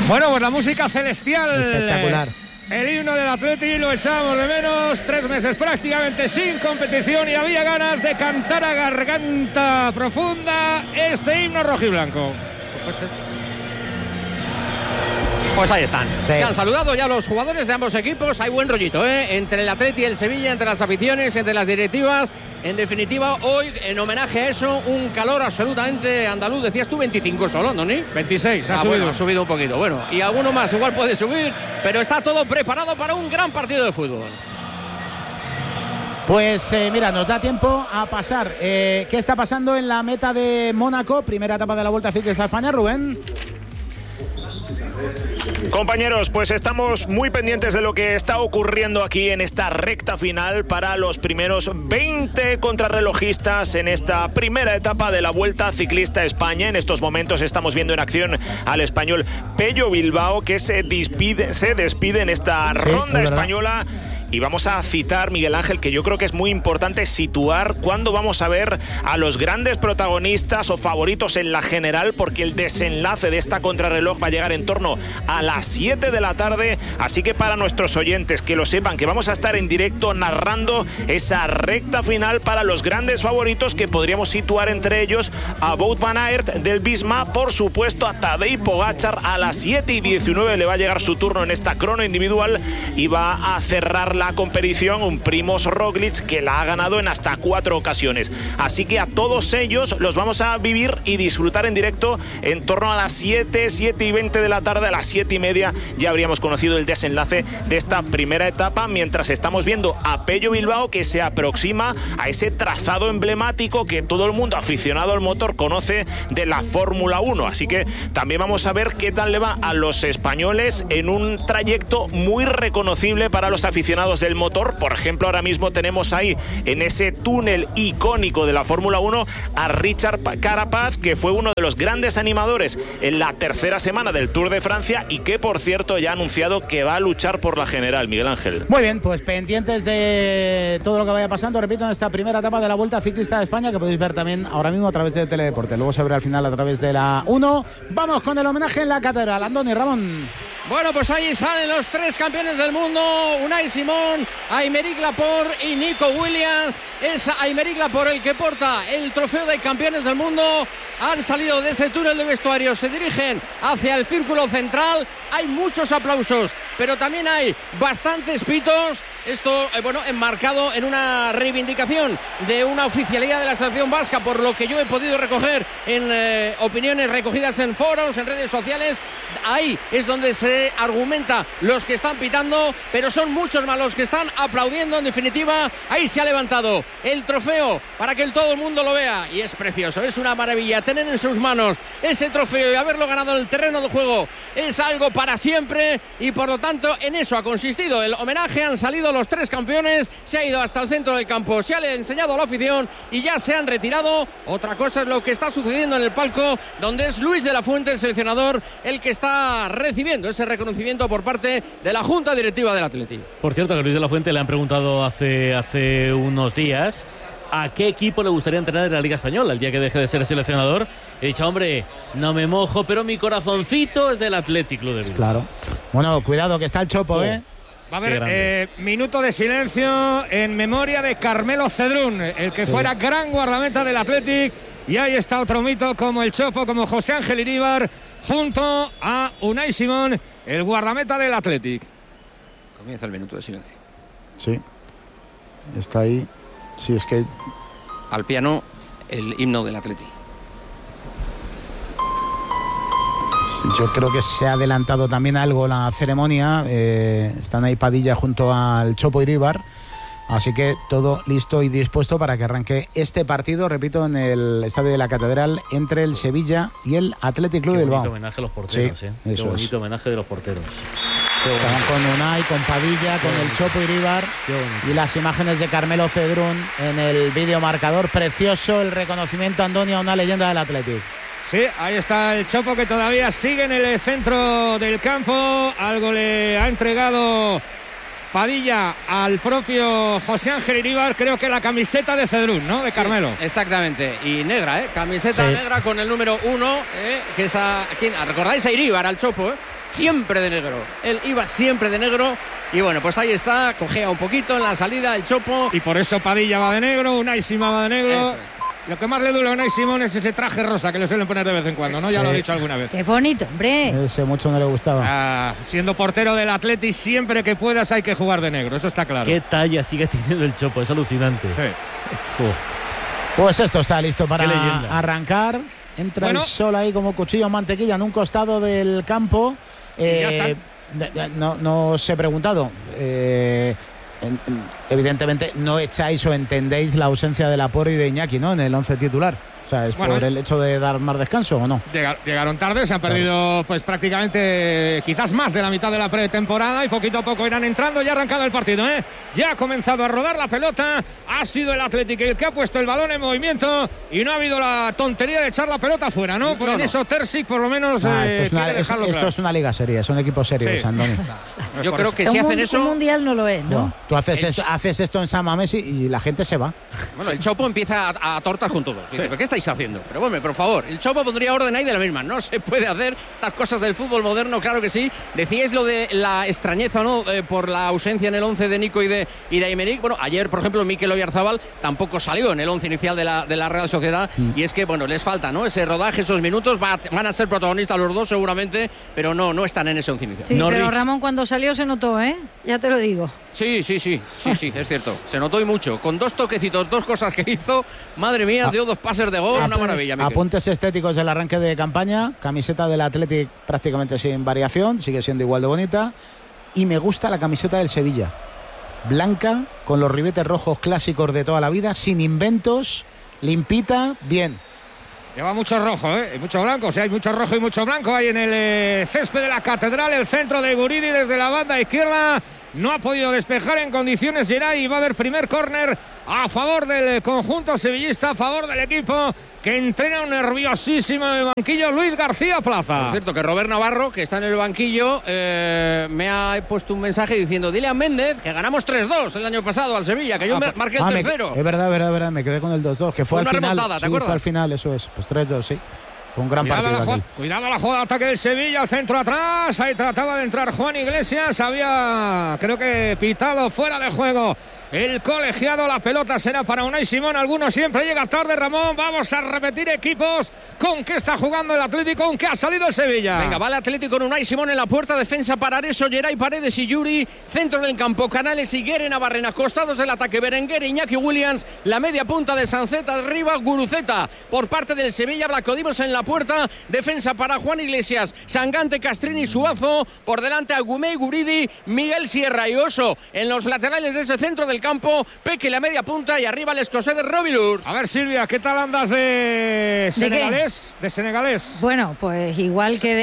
Bueno, pues la música celestial. Espectacular. El himno del Atleti lo echábamos de menos. 3 meses prácticamente sin competición y había ganas de cantar a garganta profunda este himno rojiblanco. Pues ahí están. Sí. Se han saludado ya los jugadores de ambos equipos. Hay buen rollito, entre el Atleti y el Sevilla, entre las aficiones, entre las directivas. En definitiva, hoy, en homenaje a eso, un calor absolutamente andaluz. Decías tú 25 solo, ¿Doni? 26, ha subido. Bueno, ha subido un poquito. Bueno, y alguno más igual puede subir, pero está todo preparado para un gran partido de fútbol. Pues mira, nos da tiempo a pasar. ¿Qué está pasando en la meta de Mónaco? Primera etapa de la Vuelta Ciclista a España, Rubén. Compañeros, pues estamos muy pendientes de lo que está ocurriendo aquí en esta recta final para los primeros 20 contrarrelojistas en esta primera etapa de la Vuelta Ciclista a España. En estos momentos estamos viendo en acción al español Pello Bilbao, que se despide en esta ronda española. Y vamos a citar, Miguel Ángel, que yo creo que es muy importante situar cuándo vamos a ver a los grandes protagonistas o favoritos en la general, porque el desenlace de esta contrarreloj va a llegar en torno a las 7 de la tarde. Así que para nuestros oyentes, que lo sepan, que vamos a estar en directo narrando esa recta final para los grandes favoritos, que podríamos situar entre ellos a Wout van Aert del Visma, por supuesto a Tadej Pogačar. A las 7:19 le va a llegar su turno en esta crono individual y va a cerrar la competición un Primož Roglič, que la ha ganado en hasta 4 ocasiones. Así que a todos ellos los vamos a vivir y disfrutar en directo en torno a las 7:20 de la tarde. A las 7:30 ya habríamos conocido el desenlace de esta primera etapa, mientras estamos viendo a Pello Bilbao, que se aproxima a ese trazado emblemático que todo el mundo aficionado al motor conoce de la Fórmula 1. Así que también vamos a ver qué tal le va a los españoles en un trayecto muy reconocible para los aficionados del motor. Por ejemplo, ahora mismo tenemos ahí en ese túnel icónico de la Fórmula 1 a Richard Carapaz, que fue uno de los grandes animadores en la tercera semana del Tour de Francia y que, por cierto, ya ha anunciado que va a luchar por la general. Miguel Ángel. Muy bien, pues pendientes de todo lo que vaya pasando, repito, en esta primera etapa de la Vuelta Ciclista de España, que podéis ver también ahora mismo a través de Teledeporte. Luego se verá al final a través de la 1. Vamos con el homenaje en la catedral. Andoni, Ramón. Bueno, pues ahí salen los 3 campeones del mundo: Unai Simón, Aymeric Laporte y Nico Williams. Es Aymeric Laporte el que porta el trofeo de campeones del mundo. Han salido de ese túnel de vestuario, se dirigen hacia el círculo central. Hay muchos aplausos, pero también hay bastantes pitos. Esto, enmarcado en una reivindicación de una oficialidad de la selección vasca, por lo que yo he podido recoger en opiniones recogidas en foros, en redes sociales. Ahí es donde se argumenta los que están pitando, pero son muchos más los que están aplaudiendo. En definitiva, ahí se ha levantado el trofeo para que todo el mundo lo vea, y es precioso, es una maravilla tener en sus manos ese trofeo y haberlo ganado en el terreno de juego. Es algo para siempre, y por lo tanto en eso ha consistido el homenaje. Han salido los 3 campeones, se ha ido hasta el centro del campo, se ha enseñado a la afición y ya se han retirado. Otra cosa es lo que está sucediendo en el palco, donde es Luis de la Fuente, el seleccionador, el que está recibiendo ese reconocimiento por parte de la Junta Directiva del Atleti. Por cierto, que Luis de la Fuente le han preguntado hace unos días a qué equipo le gustaría entrenar en la Liga Española el día que deje de ser seleccionador. He dicho, hombre, no me mojo, pero mi corazoncito es del Athletic Club de Bilbao. Claro. Bueno, cuidado que está el Chopo, Va a haber minuto de silencio en memoria de Carmelo Cedrún, el que fuera gran guardameta del Athletic. Y ahí está otro mito como el Chopo, como José Ángel Iríbar, junto a Unai Simón, el guardameta del Athletic. Comienza el minuto de silencio. Sí, está ahí. Sí, es que al piano el himno del Athletic. Yo creo que se ha adelantado también algo la ceremonia. Están ahí Padilla junto al Chopo Iríbar. Así que todo listo y dispuesto para que arranque este partido, repito, en el Estadio de la Catedral, entre el Sevilla y el Athletic Club de Bilbao. Qué bonito homenaje a los porteros, sí, Qué bonito homenaje de los porteros. Estaban con Unai, con Padilla, con el Chopo Iríbar y las imágenes de Carmelo Cedrún en el vídeo marcador. Precioso el reconocimiento, Antonio, a una leyenda del Athletic. Sí, ahí está el Chopo, que todavía sigue en el centro del campo. Algo le ha entregado Padilla al propio José Ángel Iríbar, creo que la camiseta de Cedrún, ¿no? De Carmelo. Sí, exactamente, y negra, camiseta negra con el número 1, que es ¿recordáis a Iríbar, al Chopo, siempre de negro. Él iba siempre de negro. Y bueno, pues ahí está, cojea un poquito en la salida el Chopo. Y por eso Padilla va de negro, Unai Simón va de negro. Lo que más le duele a Unai Simón es ese traje rosa que le suelen poner de vez en cuando, ¿no? Ya lo he dicho alguna vez. Qué bonito, hombre. Ese mucho no le gustaba. Siendo portero del Atleti, siempre que puedas hay que jugar de negro, eso está claro. Qué talla sigue teniendo el Chopo, es alucinante. Sí. Pues esto está listo para Qué leyenda. arrancar. Entra el sol ahí como cuchillo en mantequilla en un costado del campo. Ya está. No os he preguntado. Evidentemente no echáis o entendéis la ausencia de Laporte y de Iñaki, ¿no? En el 11 titular. O sea, ¿es por el hecho de dar más descanso o no? Llegaron tarde, se han perdido pues prácticamente quizás más de la mitad de la pretemporada y poquito a poco irán entrando. Ya ha arrancado el partido, ¿eh? Ya ha comenzado a rodar la pelota. Ha sido el Atlético el que ha puesto el balón en movimiento y no ha habido la tontería de echar la pelota fuera, ¿no? Porque en eso Terzic por lo menos esto es una liga seria, son equipos serios, Andoni. Yo creo que si hacen eso... Un mundial no lo es, ¿no? Tú haces esto en San Mamés y la gente se va. Bueno, el Chopo empieza a tortas con todos. Dice, ¿pero qué estáis haciendo? Pero bueno, por favor, el Chopo pondría orden ahí de la misma. No se puede hacer estas cosas del fútbol moderno, claro que sí. Decíais lo de la extrañeza, ¿no? Por la ausencia en el 11 de Nico y de Aymeric. Bueno, ayer, por ejemplo, Mikel Oyarzabal tampoco salió en el 11 inicial de la Real Sociedad. Y es que, bueno, les falta, ¿no? Ese rodaje, esos minutos. Van a ser protagonistas los dos seguramente, pero no están en ese 11 inicial. Sí, pero Ramón cuando salió se notó, ¿eh? Ya te lo digo. Sí, es cierto. Se notó y mucho. Con 2 toquecitos, 2 cosas que hizo. Madre mía, dio 2 pases de gol. Una maravilla. Miquel. Apuntes estéticos del arranque de campaña. Camiseta del Athletic prácticamente sin variación. Sigue siendo igual de bonita. Y me gusta la camiseta del Sevilla. Blanca, con los ribetes rojos clásicos de toda la vida. Sin inventos. Limpita, bien. Lleva mucho rojo, ¿eh? Mucho blanco, o sea, hay mucho rojo y mucho blanco ahí en el césped de la Catedral, el centro de Guridi desde la banda izquierda. No ha podido despejar en condiciones Geray y va a haber primer córner a favor del conjunto sevillista, a favor del equipo que entrena un nerviosísimo en el banquillo Luis García Plaza. Es cierto que Robert Navarro, que está en el banquillo, me ha puesto un mensaje diciendo: dile a Méndez que ganamos 3-2 el año pasado al Sevilla, que yo marqué el tercero. Es verdad, me quedé con el 2-2, que fue al final. Remontada, ¿te acuerdas? Fue al final, eso es. Pues 3-2, sí. Fue un gran partido. Cuidado la jugada de ataque del Sevilla, al centro atrás. Ahí trataba de entrar Juan Iglesias. Había, creo que, pitado fuera de juego el colegiado. La pelota será para Unai Simón. Alguno siempre llega tarde, Ramón. Vamos a repetir equipos. ¿Con qué está jugando el Atlético? ¿Con qué ha salido el Sevilla? Venga, va el Atlético con Unai Simón en la puerta. Defensa para Areso, Geray, Paredes y Yuri. Centro del campo, Canales y Guerena Barrena. Costados del ataque, Berenguer, Iñaki Williams. La media punta de Sanceta, arriba Guruceta. Por parte del Sevilla, Blacodimos en la puerta. Defensa para Juan Iglesias, Sangante, Castrini, Suazo. Por delante Agumé, Guridi, Miguel Sierra y Oso en los laterales de ese centro del campo. Peque la media punta y arriba el escocés de Robilur. A ver, Silvia, ¿qué tal andas de senegalés? ¿De senegalés? Bueno, pues igual que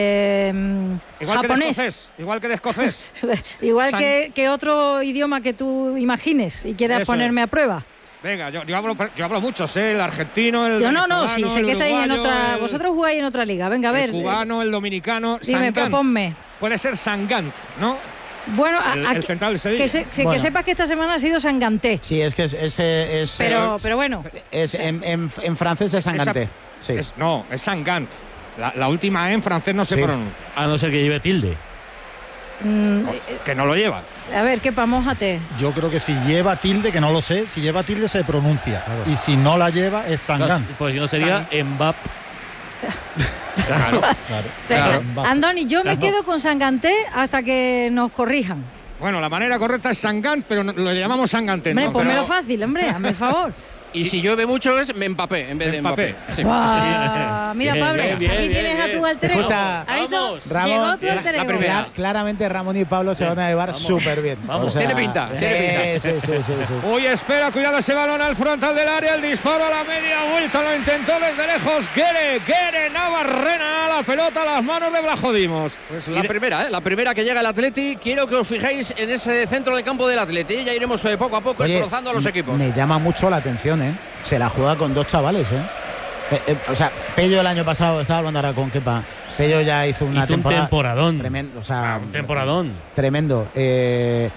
de japonés. Igual que de escocés. Igual que otro idioma que tú imagines y quieras ponerme a prueba. Venga, yo hablo mucho, sé el argentino, el venezolano, sí, sé que estáis en otra. Vosotros jugáis en otra liga. Venga, a ver. El cubano, el dominicano. Dime, proponme. Puede ser Sangant, ¿no? Bueno, el central de Sevilla. Que sepas que esta semana ha sido Sanganté. Sí, es que es pero bueno. En francés es Sanganté. Sí. Es Sangant. La última E en francés no se pronuncia. A no ser que lleve tilde. Que no lo lleva. A ver, ¿qué mójate? Yo creo que si lleva tilde, que no lo sé, si lleva tilde se pronuncia. Claro. Y si no la lleva es Sangán. Pues si no sería Mbap. Claro. Andoni, yo me quedo con Sanganté hasta que nos corrijan. Bueno, la manera correcta es Sangant, pero lo llamamos Sanganté. Hombre, ponmelo fácil, hombre, hazme el favor. Y si llueve mucho es Mbappé en vez de Mbappé. Sí. Mira, Pablo, aquí tienes a tu alter ego. Escucha, Ramón, llegó tu alter ego. Claramente Ramón y Pablo se van a llevar súper bien. Vamos. Tiene pinta. Sí. Hoy espera, cuidado ese balón al frontal del área, el disparo a la media vuelta, lo intentó desde lejos Guere Navarrena, la pelota a las manos de Blajodimos. Pues la primera que llega el Atleti. Quiero que os fijéis en ese centro del campo del Atleti. Ya iremos poco a poco desbrozando a los equipos. Me llama mucho la atención, se la juega con 2 chavales, o sea, Pello el año pasado, estaba hablando ahora con Kepa, Pello ya hizo un temporadón tremendo, un temporadón tremendo,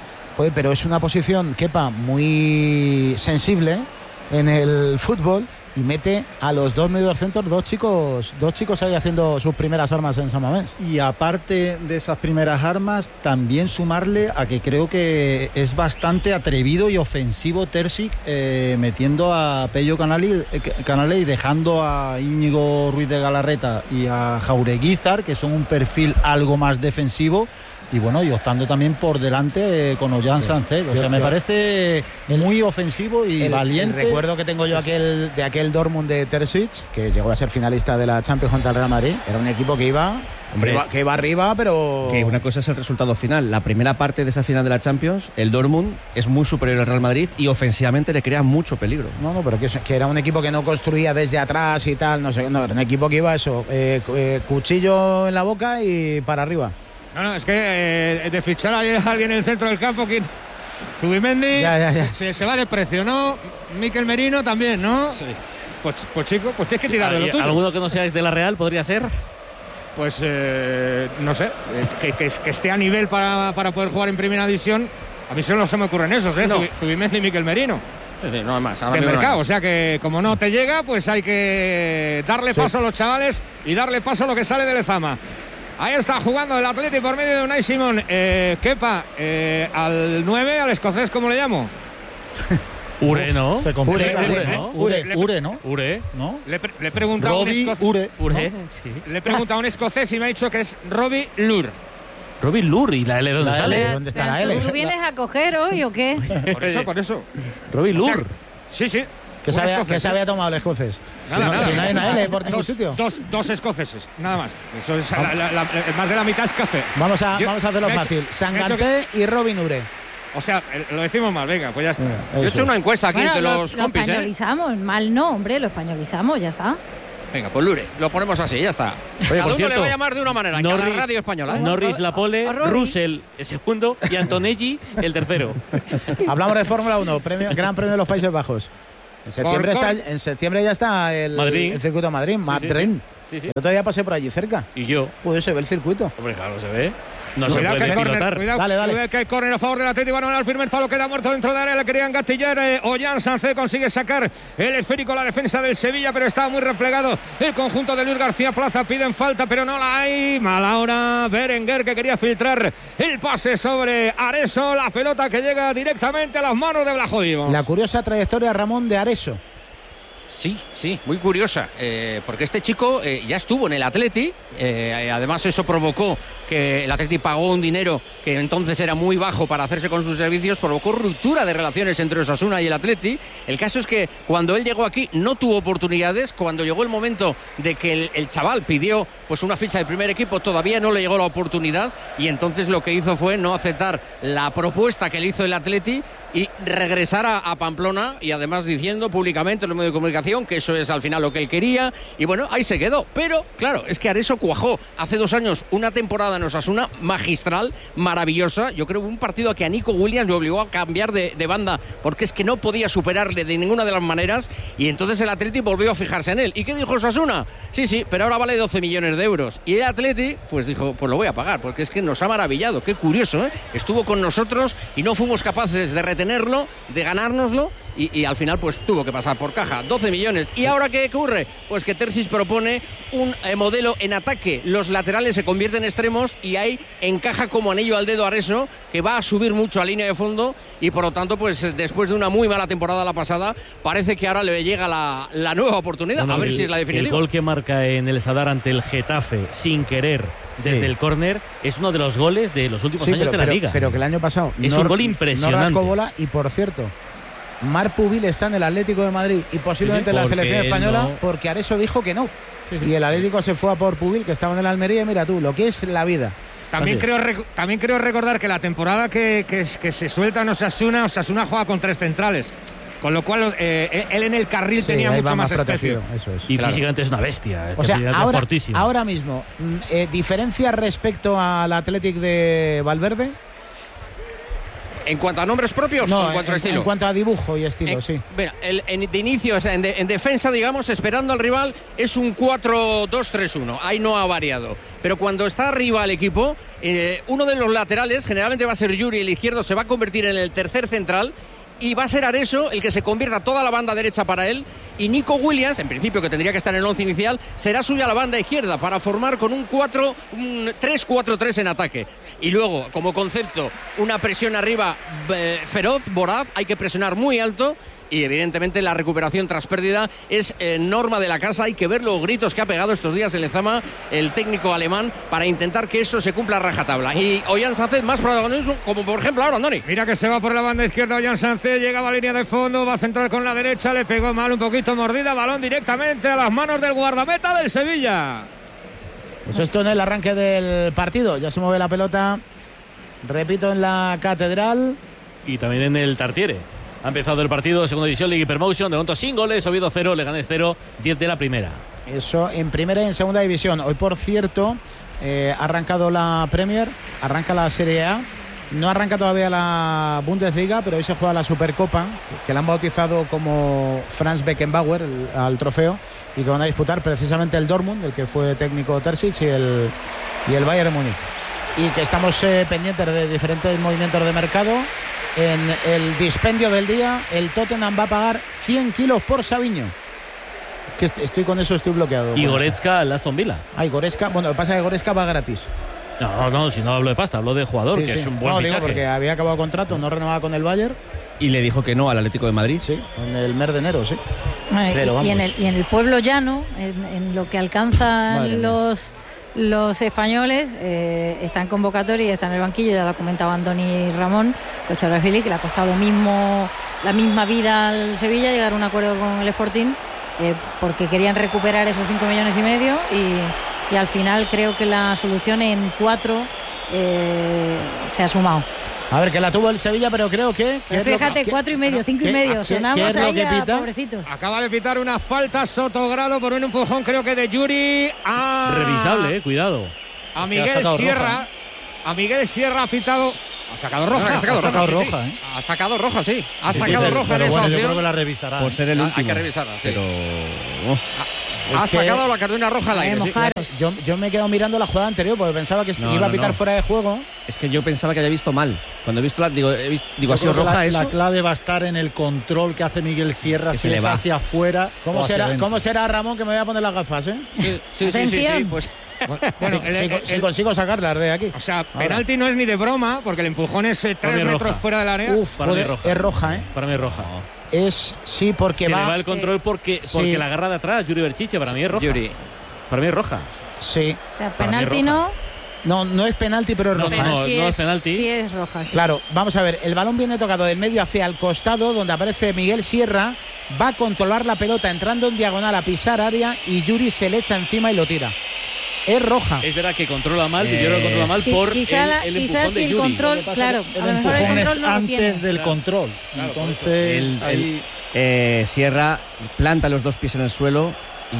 pero es una posición, Kepa, muy sensible en el fútbol, y mete a los dos mediocentros, dos chicos ahí haciendo sus primeras armas en San Mamés. Y aparte de esas primeras armas, también sumarle a que creo que es bastante atrevido y ofensivo Terzic, metiendo a Pello Canale y dejando a Íñigo Ruiz de Galarreta y a Jaureguizar, que son un perfil algo más defensivo. Y bueno, y optando también por delante con Ollán Sánchez. O sea, me parece muy ofensivo y valiente. El recuerdo que tengo yo de aquel Dortmund de Terzic, que llegó a ser finalista de la Champions contra el Real Madrid, era un equipo que iba arriba, pero... Que una cosa es el resultado final. La primera parte de esa final de la Champions, el Dortmund es muy superior al Real Madrid y ofensivamente le crea mucho peligro. No, pero que era un equipo que no construía desde atrás y tal, no sé, no, era un equipo que iba eso, cuchillo en la boca y para arriba. No, es que de fichar a alguien en el centro del campo, Zubimendi se va de precio, ¿no? Mikel Merino también, ¿no? Sí. Pues chico, pues tienes que tirar de lo tuyo. ¿Alguno que no seáis de la Real podría ser? Pues no sé, que esté a nivel para poder jugar en primera división. A mí solo se me ocurren esos, ¿eh? No. Zubimendi y Mikel Merino. Sí, no hay más. De mercado, o sea que como no te llega, pues hay que darle paso a los chavales y darle paso a lo que sale de Lezama. Ahí está jugando el Atleti por medio de Unai Simón. Kepa, al 9, al escocés, ¿cómo le llamo? Ure, ¿no? Se complica. Ure, ¿no? Le he preguntado a un escocés. Sí. Le he preguntado a un escocés y me ha dicho que es Robbie Lur. Robbie Lur, ¿y la L dónde sale? ¿Dónde está la L? ¿Tú vienes a coger hoy o qué? Por eso. Robbie Lur. Sí. ¿Qué se había tomado el escocés? Nada. Si no hay una L por ningún sitio. Dos escoceses, nada más. Eso es más de la mitad es café. Vamos a hacerlo fácil. Sangarté y Robin Ure. O sea, lo decimos mal, venga, pues ya está. Yo he hecho una encuesta aquí entre los compis, Lo españolizamos, mal no, hombre, lo españolizamos, ya está. Venga, pues Lure, lo ponemos así, ya está. Oye, cada por uno cierto, le va a llamar de una manera, en cada radio española. Norris la pole, Russell el segundo y Antonelli el tercero. Hablamos de Fórmula 1, Gran Premio de los Países Bajos. En septiembre ya está el circuito de Madrid. Sí. El otro día pasé por allí cerca. ¿Y yo? Pues se ve el circuito. Hombre, claro, se ve. No se puede pilotar. Dale. Que hay córner a favor del Atlético. Van al primer palo, queda muerto dentro de área. Le querían gatillar. Ollán Sánchez consigue sacar el esférico, la defensa del Sevilla, pero estaba muy replegado el conjunto de Luis García Plaza. Piden falta, pero no la hay. Mala hora. Berenguer, que quería filtrar el pase sobre Areso. La pelota que llega directamente a las manos de Blajodimos. La curiosa trayectoria, Ramón, de Areso. Sí, muy curiosa, porque este chico ya estuvo en el Atleti, además eso provocó que el Atleti pagó un dinero que entonces era muy bajo para hacerse con sus servicios, provocó ruptura de relaciones entre Osasuna y el Atleti. El caso es que cuando él llegó aquí no tuvo oportunidades, cuando llegó el momento de que el chaval pidió pues una ficha del primer equipo, todavía no le llegó la oportunidad y entonces lo que hizo fue no aceptar la propuesta que le hizo el Atleti y regresar a Pamplona, y además diciendo públicamente en los medios de comunicación que eso es al final lo que él quería, y bueno, ahí se quedó. Pero claro, es que Areso cuajó hace 2 años una temporada en Osasuna magistral, maravillosa. Yo creo que un partido que a Nico Williams le obligó a cambiar de banda, porque es que no podía superarle de ninguna de las maneras, y entonces el Atleti volvió a fijarse en él. ¿Y qué dijo Osasuna? Sí, pero ahora vale 12 millones de euros. Y el Atleti pues dijo, pues lo voy a pagar, porque es que nos ha maravillado. Qué curioso, ¿eh? Estuvo con nosotros y no fuimos capaces de retenerlo, de ganárnoslo, y al final pues tuvo que pasar por caja. 12 millones. ¿Y ahora qué ocurre? Pues que Terzic propone un modelo en ataque. Los laterales se convierten en extremos y ahí encaja como anillo al dedo Areso, que va a subir mucho a línea de fondo, y por lo tanto pues después de una muy mala temporada la pasada, parece que ahora le llega la nueva oportunidad. A ver si es la definitiva. El gol que marca en el Sadar ante el Getafe sin querer desde el córner es uno de los goles de los últimos años de la Liga. Pero que el año pasado es un gol impresionante. No rascó bola, y por cierto, Marc Pubil está en el Atlético de Madrid y posiblemente en la selección española, porque Areso dijo que no. Y el Atlético se fue a por Pubil, que estaba en el Almería, y mira tú, lo que es la vida. También creo recordar que la temporada que se suelta en Osasuna juega con 3 centrales. Con lo cual, él en el carril tenía mucho más espacio. Y físicamente es una bestia. O sea, ahora mismo, ¿diferencia respecto al Athletic de Valverde? ¿En cuanto a nombres propios no, o en cuanto a estilo? En cuanto a dibujo y estilo, sí. Mira, de inicio, o sea, en defensa, digamos, esperando al rival, es un 4-2-3-1. Ahí no ha variado. Pero cuando está arriba el equipo, uno de los laterales, generalmente va a ser Yuri, el izquierdo se va a convertir en el tercer central, y va a ser Areso el que se convierta toda la banda derecha para él, y Nico Williams, en principio que tendría que estar en el 11 inicial, será suya la banda izquierda para formar con un 3-4-3 en ataque. Y luego, como concepto, una presión arriba feroz, voraz, hay que presionar muy alto. Y evidentemente la recuperación tras pérdida es norma de la casa. Hay que ver los gritos que ha pegado estos días en Lezama el técnico alemán para intentar que eso se cumpla a rajatabla. Y Ollán Sánchez más protagonismo, como por ejemplo ahora, Andoni. Mira que se va por la banda izquierda Ollán Sánchez, llegaba a línea de fondo, va a centrar con la derecha, le pegó mal, un poquito mordida, balón directamente a las manos del guardameta del Sevilla. Pues esto en el arranque del partido, ya se mueve la pelota, repito, en la Catedral. Y también en el Tartiere. Ha empezado el partido, segunda división, League Hypermotion, de momento sin goles, Oviedo 0, Leganés 0, 10 de la primera. Eso en primera y en segunda división. Hoy, por cierto, ha arrancado la Premier, arranca la Serie A, no arranca todavía la Bundesliga, pero hoy se juega la Supercopa, que la han bautizado como Franz Beckenbauer, al trofeo, y que van a disputar precisamente el Dortmund, el que fue técnico Terzic, y el Bayern Múnich. Y que estamos pendientes de diferentes movimientos de mercado. En el dispendio del día, el Tottenham va a pagar 100 kilos por Savinho. Que estoy con eso, estoy bloqueado. Y Goretzka al Aston Villa. Ay, Goretzka, bueno, lo que pasa es que Goretzka va gratis. No, si no hablo de pasta, hablo de jugador, Sí, que sí. es un buen fichaje. Digo porque había acabado contrato, no renovaba con el Bayern. Y le dijo que no al Atlético de Madrid. Sí, en el mes de enero, sí. Bueno, y en el pueblo llano, en lo que alcanzan los españoles, está en convocatoria y está en el banquillo, ya lo ha comentado Andoni Ramón, Cochadrafili, que le ha costado lo mismo, la misma vida al Sevilla, llegar a un acuerdo con el Sporting, porque querían recuperar esos 5,5 millones y al final creo que la solución en 4 se ha sumado. A ver, que la tuvo el Sevilla, pero creo que... Fíjate, 4,5, 5,5. Sonamos ahí a pobrecito. Acaba de pitar una falta Sotogrado por un empujón, creo que de Yuri a... Revisable, cuidado. A Miguel Sierra. Roja. A Miguel Sierra ha pitado... Ha sacado roja. Ha sacado roja, ¿eh? Ha sacado roja, sí. Ha Sí, sacado pero roja en esa bueno, opción. yo creo que la revisará. Por ser el último. Hay que revisarla, sí. Pero... Ha sacado la cartulina roja al aire. Yo me he quedado mirando la jugada anterior porque pensaba que iba a pitar fuera de juego. Es que yo pensaba que había visto mal. Cuando he visto la... Digo, ¿ha sido roja eso? La clave va a estar en el control que hace Miguel Sierra, Que si se es le va. hacia afuera. ¿Cómo será, Ramón, que me voy a poner las gafas, eh? Sí, pues... Bueno, si consigo sacarlas de aquí. O sea, penalti no es ni de broma, porque el empujón es 3 metros roja. fuera del área. Uf, Para mí es roja. es roja, ¿eh? Para mí es roja. Sí, porque Se va... le va el control porque la agarra de atrás, Yuri Berchiche, para mí es roja. Yuri. Para mí es roja. Sí. O sea, Para mí penalti es no. No es penalti, pero es roja. no, Sí es penalti. Sí es roja, sí. Claro, vamos a ver, el balón viene tocado del medio hacia el costado, donde aparece Miguel Sierra, va a controlar la pelota entrando en diagonal a pisar área y Yuri se le echa encima y lo tira. Es roja. Es verdad que controla mal, yo creo que controla mal por Quizás el empujón si de el Yuri. control, claro, El a lo mejor el empujón es control no lo antes tiene. del control. Claro, por Entonces, ahí... Sierra planta los 2 pies en el suelo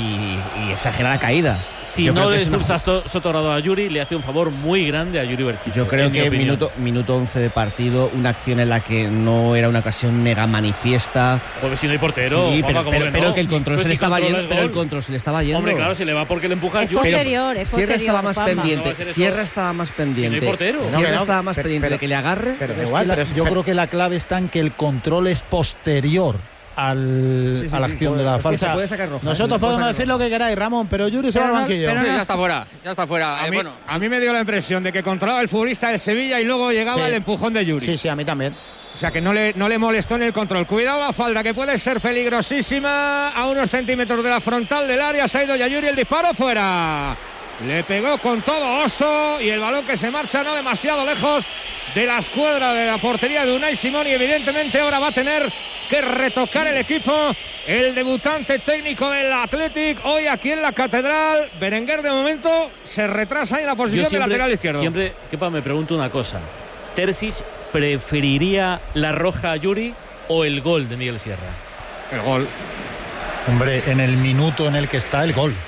y exagera la caída. Si Yo no creo que le es una- expulsa Sotogrado a Yuri, le hace un favor muy grande a Yuri Berchiche. Yo creo en mi que opinión. minuto 11 de partido, una acción en la que no era una ocasión mega manifiesta. Joder, si no hay portero. Sí, Juanma, ¿cómo pero no? que el control Pues se le si estaba controla yendo. es Pero el gol. control se le estaba yendo. Hombre, claro, se le va porque le empuja a Es Yuri. posterior, es Sierra posterior. estaba más Juanma. No va pendiente. a ser eso. Sierra estaba más pendiente. Si no hay portero. Sierra No, estaba más pero- pendiente de que le agarre. Pero Es igual, que pero yo creo que la clave está en que el control es posterior a la acción de la Es que falta. se puede sacar roja. Nosotros podemos decir lo que queráis, Ramón, pero Yuri se va al Pero no- banquillo. pero Sí, no. ya está fuera. A mí me dio la impresión de que controlaba el futbolista del Sevilla y luego llegaba Sí. el empujón de Yuri. Sí, a mí también. O sea que no le molestó en el control. Cuidado la falda, que puede ser peligrosísima. A unos centímetros de la frontal del área se ha ido Yayuri, el disparo fuera. Le pegó con todo Oso y el balón que se marcha no demasiado lejos de la escuadra de la portería de Unai Simón, y evidentemente ahora va a tener que retocar el equipo el debutante técnico del Athletic hoy aquí en la Catedral. Berenguer de momento se retrasa en la posición de lateral izquierdo. Siempre, Kepa, me pregunto una cosa. ¿Terzic preferiría la roja a Yuri o el gol de Miguel Sierra? El gol. Hombre, en el minuto en el que está el gol.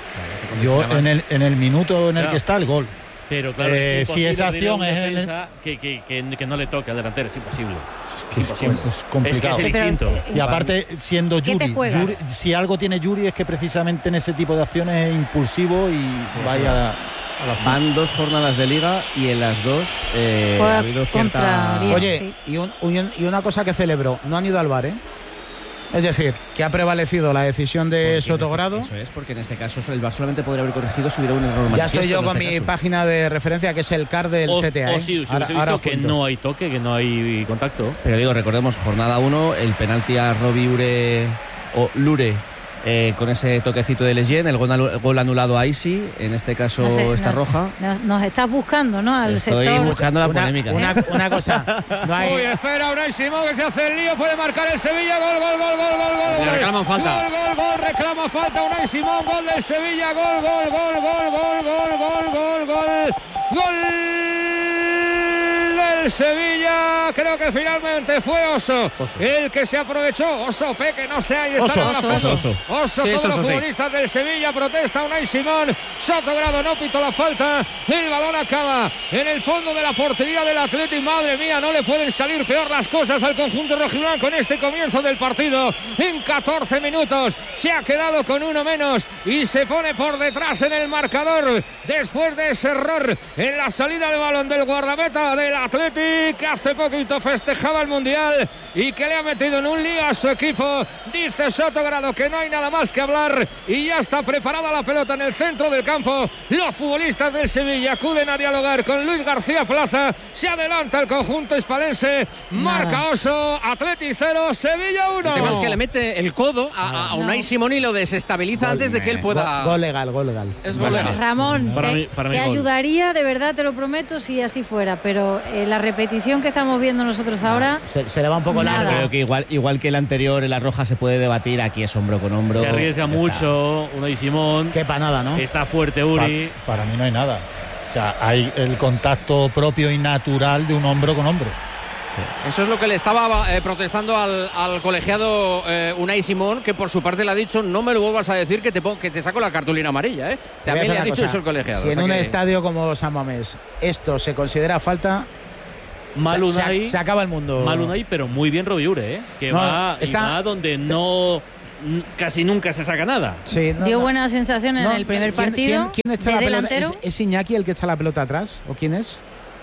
Yo en el minuto en el que está el gol. Pero claro, es si imposible esa pedir a un acción es en el- defensa que no le toque al delantero, es imposible. Es Es imposible. complicado. Es que es Pero, distinto. Y aparte, siendo ¿Qué te Yuri, juegas? si algo tiene Yuri es que precisamente en ese tipo de acciones es impulsivo y vaya Van 2 jornadas de Liga y en las 2 ha habido cierta... Oye, sí. y una cosa que celebro, no han ido al VAR, ¿eh? Es decir, que ha prevalecido la decisión de Sotogrado. Eso es, porque en este caso el VAR solamente podría haber corregido si hubiera un error manifiesto. Ya estoy yo con mi página de referencia, que es el CAR del CTA. Sí, hubiese visto que no hay toque, que no hay contacto. Pero digo, recordemos, jornada 1, el penalti a Robbie Lure con ese toquecito de Lejeune, el gol anulado a Isi, en este caso roja. Nos estás buscando, ¿no? Estoy buscando la polémica. Una cosa. No hay... Uy, espera, Unai Simón, que se hace el lío, puede marcar el Sevilla, gol. Le reclaman falta. Gol, reclama falta Unai Simón, gol del Sevilla, gol del Sevilla. Creo que finalmente fue Oso el que se aprovechó. Oso, Peque, no sé, ahí está. Oso. Sí, Todos los futbolistas del Sevilla protesta Unai Simón. Sotogrado no pitó la falta. El balón acaba en el fondo de la portería del Athletic. Madre mía, no le pueden salir peor las cosas al conjunto rojiblanco en este comienzo del partido. En 14 minutos se ha quedado con uno menos y se pone por detrás en el marcador después de ese error en la salida de balón del guardameta del Athletic, que hace poquito festejaba el Mundial y que le ha metido en un lío a su equipo. Dice Sotogrado que no hay nada más que hablar y ya está preparada la pelota en el centro del campo. Los futbolistas del Sevilla acuden a dialogar con Luis García Plaza. Se adelanta el conjunto hispalense. Marca Oso, Athletic 0, Sevilla 1. El tema es que le mete el codo a Unai Simón y lo desestabiliza antes de que él pueda... Gol legal. Es gol legal. Ramón, Para mí te gol. ayudaría, de verdad te lo prometo, si así fuera, pero la repetición que estamos viendo nosotros ahora... Se le va un poco Nada. largo. Creo que igual que el anterior, en la roja se puede debatir, aquí es hombro con hombro. Se arriesga Ya mucho Unai Simón. Qué panada, ¿no? Está fuerte Uri. Para mí no hay nada. O sea, hay el contacto propio y natural de un hombro con hombro. Eso es lo que le estaba protestando al colegiado Unai Simón, que por su parte le ha dicho: no me lo vuelvas a decir, que te saco la cartulina amarilla. Te voy a También hacer le ha una dicho cosa. eso el colegiado. Si en un estadio como San Mamés esto se considera falta, Mal Unai, se acaba el mundo. Mal Unai, pero muy bien Robbie Ure, que No, va donde casi nunca se saca nada. Sí, Dio buenas sensaciones en el primer ¿quién partido. ¿quién echa de la pelota? delantero. ¿Es Iñaki el que echa la pelota atrás? ¿O quién es?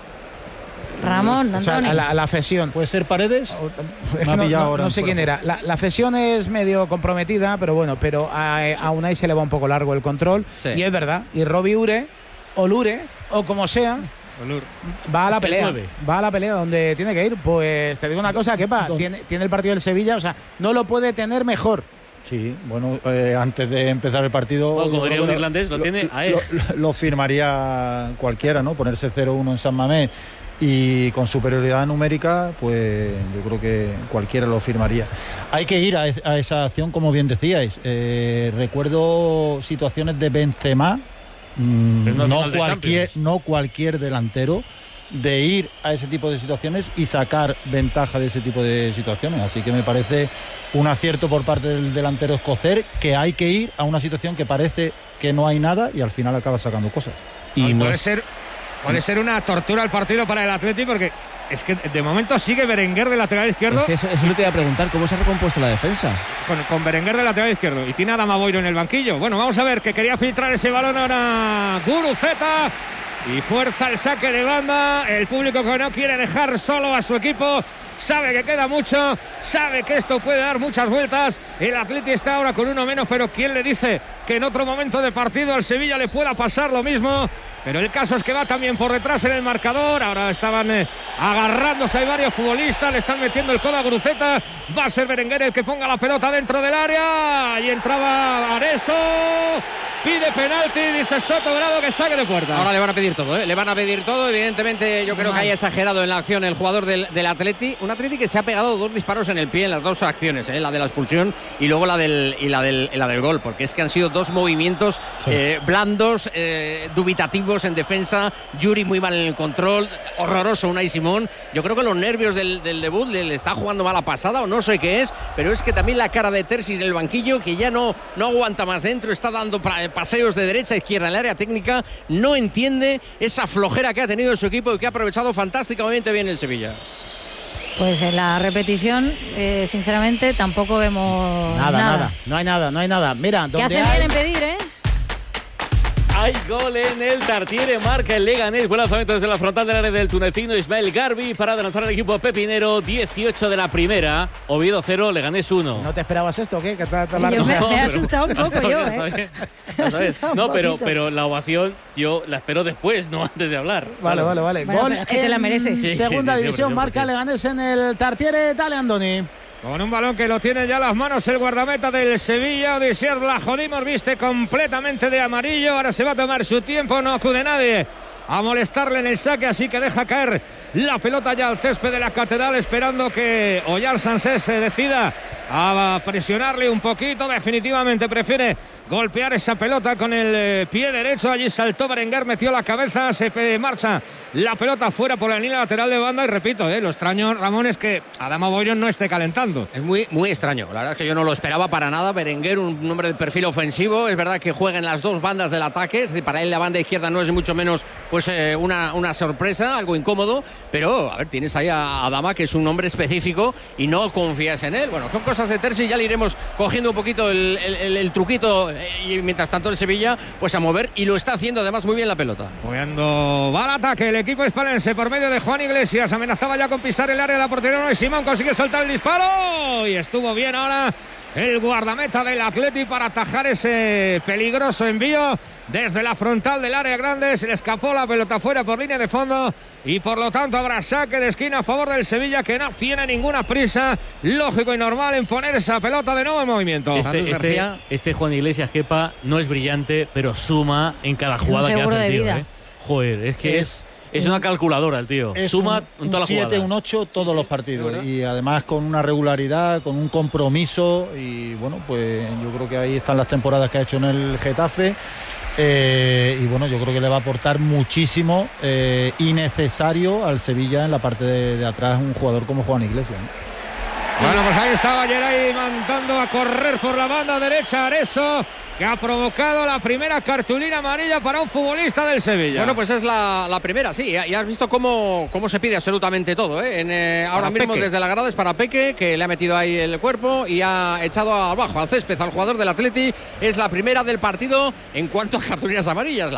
Ramón, O sea, Antonio. la cesión. ¿Puede ser Paredes? Es Me ha que pillado ahora no sé quién era. La cesión es medio comprometida, pero bueno, a Unai se le va un poco largo el control. Sí. Y es verdad. Y Robbie Ure, o Lure, o como sea, va a la pelea. 9. Va a la pelea donde tiene que ir. Pues te digo una cosa, Kepa, tiene el partido del Sevilla, o sea, no lo puede tener mejor. Sí, bueno, antes de empezar el partido... Bueno, como diría un irlandés, lo tiene a él. Lo firmaría cualquiera, ¿no? Ponerse 0-1 en San Mamés y con superioridad numérica, pues yo creo que cualquiera lo firmaría. Hay que ir a esa acción, como bien decíais. Recuerdo situaciones de Benzema, no cualquier delantero, de ir a ese tipo de situaciones y sacar ventaja de ese tipo de situaciones. Así que me parece un acierto por parte del delantero escocés, que hay que ir a una situación que parece que no hay nada y al final acaba sacando cosas. Y Puede ser una tortura el partido para el Atlético, porque es que de momento sigue Berenguer de lateral izquierdo. Eso lo te iba a preguntar, ¿cómo se ha recompuesto la defensa? Con Berenguer de lateral izquierdo y tiene a Adama Boiro en el banquillo. Bueno, vamos a ver, que quería filtrar ese balón ahora Guruceta y fuerza el saque de banda. El público que no quiere dejar solo a su equipo, sabe que queda mucho, sabe que esto puede dar muchas vueltas. El Atleti está ahora con uno menos, pero ¿quién le dice que en otro momento de partido al Sevilla le pueda pasar lo mismo? Pero el caso es que va también por detrás en el marcador. Ahora estaban agarrándose, hay varios futbolistas, le están metiendo el codo a Guruceta. Va a ser Berenguer el que ponga la pelota dentro del área. Y entraba Areso. Pide penalti, dice Sotogrado que saque de puerta. Ahora le van a pedir todo, ¿eh? Le van a pedir todo. Evidentemente, yo creo que haya exagerado en la acción el jugador del Atleti. Un Atleti que se ha pegado 2 disparos en el pie en las 2 acciones, ¿eh? La de la expulsión y luego la del gol. Porque es que han sido 2 movimientos blandos, dubitativos en defensa. Yuri muy mal en el control. Horroroso Unai Simón. Yo creo que los nervios del debut le está jugando mala pasada o no sé qué es. Pero es que también la cara de Terzic en el banquillo, que ya no aguanta más dentro. Está dando paseos de derecha a izquierda en el área técnica, no entiende esa flojera que ha tenido su equipo y que ha aprovechado fantásticamente bien el Sevilla. Pues en la repetición, sinceramente, tampoco vemos Nada. No hay nada. Mira, ¿Qué donde hacen bien en pedir, Hay gol en el Tartiere, marca el Leganés. Buen lanzamiento desde la frontal del área del tunecino Ismael Garbi para adelantar al equipo pepinero. 18 de la primera. Oviedo 0, Leganés 1. ¿No te esperabas esto o qué? Yo me he asustado un poco yo, No, pero la ovación yo la espero después, no antes de hablar. Vale. Bueno, Gol es que te la mereces. Segunda división, marca Leganés en el Tartiere. Dale, Andoni. Con un balón que lo tiene ya en las manos el guardameta del Sevilla, Odisier Blahodimos, viste completamente de amarillo. Ahora se va a tomar su tiempo, no acude nadie a molestarle en el saque, así que deja caer la pelota ya al césped de la Catedral, esperando que Oyar Sánchez se decida a presionarle un poquito. Definitivamente prefiere golpear esa pelota con el pie derecho. Allí saltó Berenguer, metió la cabeza, se marcha la pelota fuera por la línea lateral de banda. Y repito, lo extraño, Ramón, es que Adama Bollon no esté calentando. Es muy, muy extraño, la verdad es que yo no lo esperaba para nada. Berenguer, un hombre de perfil ofensivo, es verdad que juega en las dos bandas del ataque, es decir, para él la banda izquierda no es mucho menos pues una sorpresa, algo incómodo, pero a ver, tienes ahí a Adama, que es un hombre específico y no confías en él. Bueno, son cosas de Terzi, ya le iremos cogiendo un poquito el truquito, y mientras tanto el Sevilla pues a mover, y lo está haciendo además muy bien la pelota. Cuando va al ataque el equipo hispalense por medio de Juan Iglesias, amenazaba ya con pisar el área de la portería, y Simón consigue soltar el disparo y estuvo bien ahora el guardameta del Atleti para atajar ese peligroso envío desde la frontal del área grande. Se le escapó la pelota fuera por línea de fondo y por lo tanto habrá saque de esquina a favor del Sevilla, que no tiene ninguna prisa, lógico y normal, en poner esa pelota de nuevo en movimiento. Este Juan Iglesias, Kepa, no es brillante, pero suma en cada jugada que hace el tío. Joder, es que es una calculadora el tío. Suma en todas las jugadas. 7, un 8 todos los partidos. Y además con una regularidad, con un compromiso. Y bueno, pues yo creo que ahí están las temporadas que ha hecho en el Getafe. Y bueno, yo creo que le va a aportar muchísimo y necesario al Sevilla en la parte de atrás un jugador como Juan Iglesias, ¿no? Bueno, pues ahí estaba Geray mandando a correr por la banda derecha Areso, que ha provocado la primera cartulina amarilla para un futbolista del Sevilla. Bueno, pues es la primera, sí. Ya has visto cómo se pide absolutamente todo, ¿eh? Ahora mismo Peque, desde la grada, es para Peque, que le ha metido ahí el cuerpo y ha echado abajo al césped al jugador del Atleti. Es la primera del partido en cuanto a cartulinas amarillas.